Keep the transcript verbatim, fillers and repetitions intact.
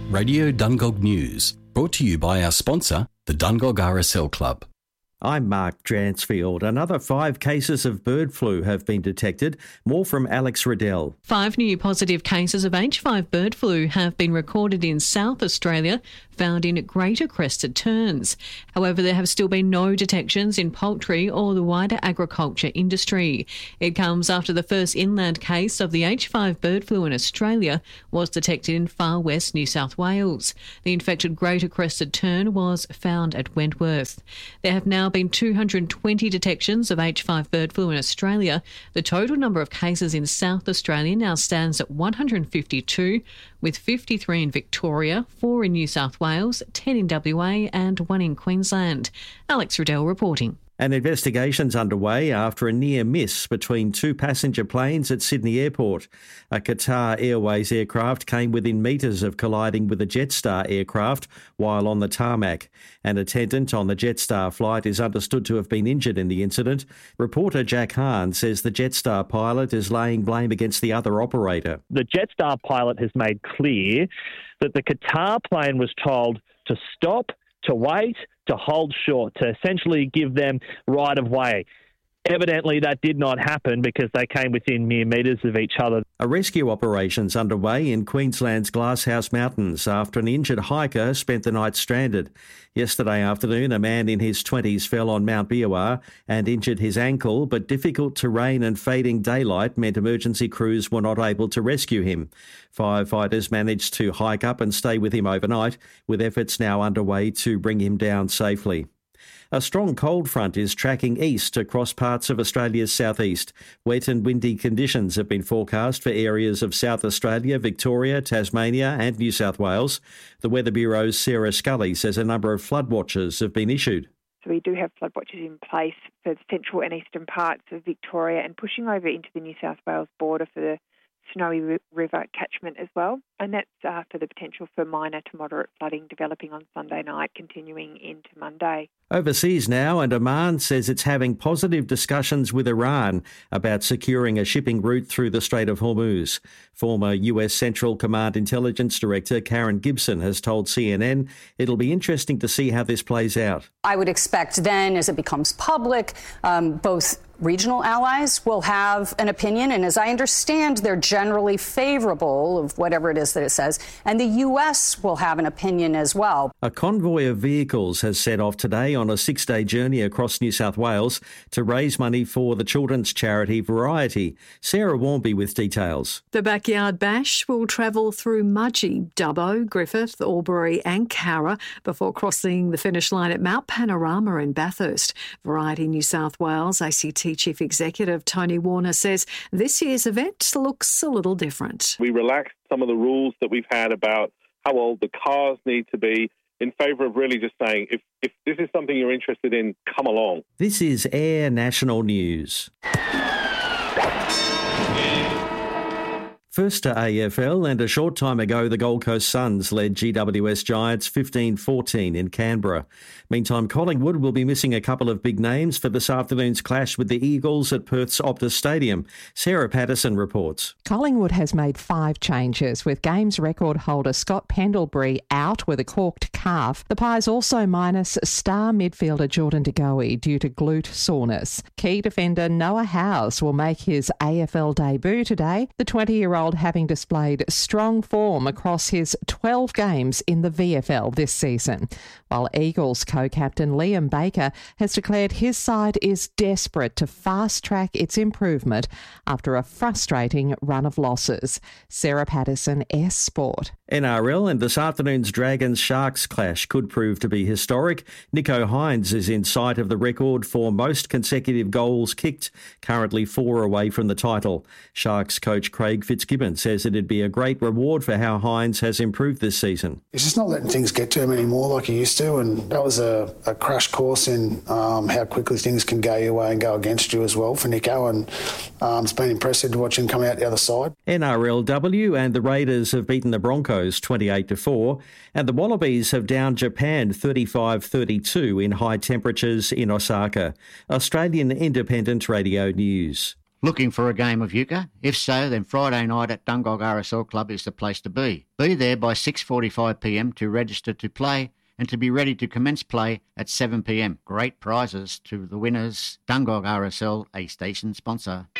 Radio Dungog News, brought to you by our sponsor, the Dungog R S L Club. I'm Mark Dransfield. Another five cases of bird flu have been detected. More from Alex Riddell. Five new positive cases of H five bird flu have been recorded in South Australia, found in Greater Crested Terns. However, there have still been no detections in poultry or the wider agriculture industry. It comes after the first inland case of the H five bird flu in Australia was detected in far west New South Wales. The infected Greater Crested Tern was found at Wentworth. There have now been two hundred twenty detections of H five bird flu in Australia. The total number of cases in South Australia now stands at one hundred fifty-two, with fifty-three in Victoria, four in New South Wales, ten in W A and one in Queensland. Alex Riddell reporting. An investigation's underway after a near miss between two passenger planes at Sydney Airport. A Qatar Airways aircraft came within metres of colliding with a Jetstar aircraft while on the tarmac. An attendant on the Jetstar flight is understood to have been injured in the incident. Reporter Jack Hahn says the Jetstar pilot is laying blame against the other operator. The Jetstar pilot has made clear that the Qatar plane was told to stop, to wait, to hold short, to essentially give them right of way. Evidently, that did not happen because they came within mere metres of each other. A rescue operation's underway in Queensland's Glasshouse Mountains after an injured hiker spent the night stranded. Yesterday afternoon, a man in his twenties fell on Mount Biawar and injured his ankle, but difficult terrain and fading daylight meant emergency crews were not able to rescue him. Firefighters managed to hike up and stay with him overnight, with efforts now underway to bring him down safely. A strong cold front is tracking east across parts of Australia's southeast. Wet and windy conditions have been forecast for areas of South Australia, Victoria, Tasmania and New South Wales. The Weather Bureau's Sarah Scully says a number of flood watches have been issued. So we do have flood watches in place for the central and eastern parts of Victoria and pushing over into the New South Wales border for the Snowy River catchment as well. And that's uh, for the potential for minor to moderate flooding developing on Sunday night, continuing into Monday. Overseas now, and Oman says it's having positive discussions with Iran about securing a shipping route through the Strait of Hormuz. Former U S Central Command Intelligence Director Karen Gibson has told C N N it'll be interesting to see how this plays out. I would expect then, as it becomes public, um, both regional allies will have an opinion, and as I understand, they're generally favourable of whatever it is that it says, and the U S will have an opinion as well. A convoy of vehicles has set off today on a six-day journey across New South Wales to raise money for the children's charity Variety. Sarah Warmby with details. The Backyard Bash will travel through Mudgee, Dubbo, Griffith, Albury and Cowra before crossing the finish line at Mount Panorama in Bathurst. Variety New South Wales A C T Chief Executive Tony Warner says this year's event looks a little different. We relaxed some of the rules that we've had about how old the cars need to be in favour of really just saying, if, if this is something you're interested in, come along. This is Air National News. First to A F L, and a short time ago the Gold Coast Suns led G W S Giants fifteen fourteen in Canberra. Meantime, Collingwood will be missing a couple of big names for this afternoon's clash with the Eagles at Perth's Optus Stadium. Sarah Patterson reports. Collingwood has made five changes, with games record holder Scott Pendlebury out with a corked calf. The Pies also minus star midfielder Jordan De Goey due to glute soreness. Key defender Noah Howes will make his A F L debut today, the twenty-year-old having displayed strong form across his twelve games in the V F L this season, while Eagles co-captain Liam Baker has declared his side is desperate to fast-track its improvement after a frustrating run of losses. Sarah Patterson, S Sport. N R L, and this afternoon's Dragons-Sharks clash could prove to be historic. Nico Hines is in sight of the record for most consecutive goals kicked, currently four away from the title. Sharks coach Craig Fitzgibbon says it'd be a great reward for how Hines has improved this season. He's just not letting things get to him anymore like he used to, and that was a, a crash course in um, how quickly things can go your way and go against you as well for Nico, and um, it's been impressive to watch him come out the other side. N R L W, and the Raiders have beaten the Broncos twenty-eight to four, and the Wallabies have downed Japan thirty-five thirty-two in high temperatures in Osaka. Australian Independent Radio News. Looking for a game of euchre? If so, then Friday night at Dungog R S L Club is the place to be. Be there by six forty-five p m to register to play and to be ready to commence play at seven p m. Great prizes to the winners. Dungog R S L, a station sponsor.